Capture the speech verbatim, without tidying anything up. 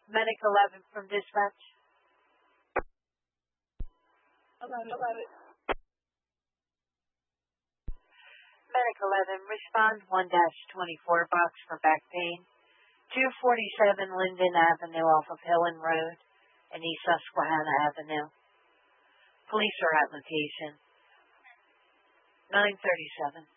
Medic eleven from dispatch. About it. About it. Medic eleven, respond one dash twenty-four box for back pain. two forty-seven Linden Avenue off of Hillen Road and East Susquehanna Avenue. Police are at location. nine thirty-seven.